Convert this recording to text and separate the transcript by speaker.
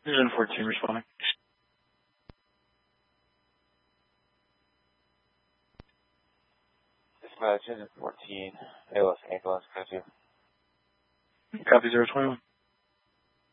Speaker 1: Vision 14 responding.
Speaker 2: Dispatch, Vision 14, Los Angeles, code 2.
Speaker 1: Copy 021.